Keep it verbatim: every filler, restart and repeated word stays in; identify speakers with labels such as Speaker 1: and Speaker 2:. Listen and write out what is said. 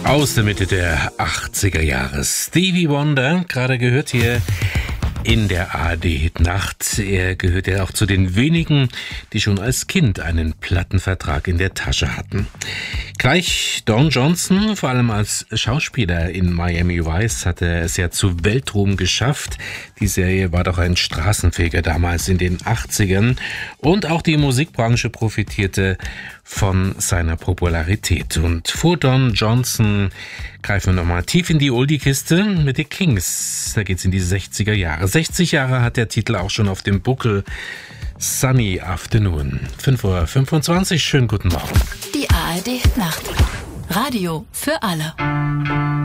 Speaker 1: Aus der Mitte der achtziger Jahre. Stevie Wonder, gerade gehört hier in der A R D-Hit-Nacht. Er gehört ja auch zu den wenigen, die schon als Kind einen Plattenvertrag in der Tasche hatten. Gleich Don Johnson, vor allem als Schauspieler in Miami Vice, hat er es ja zu Weltruhm geschafft. Die Serie war doch ein Straßenfeger damals in den achtzigern. Und auch die Musikbranche profitierte von seiner Popularität. Und vor Don Johnson greifen wir nochmal tief in die Oldie-Kiste mit den Kings. Da geht's in die sechziger Jahre. sechzig Jahre hat der Titel auch schon auf dem Buckel. Sunny Afternoon. fünf Uhr fünfundzwanzig, schönen guten Morgen.
Speaker 2: Die A R D-Nacht. Radio für alle.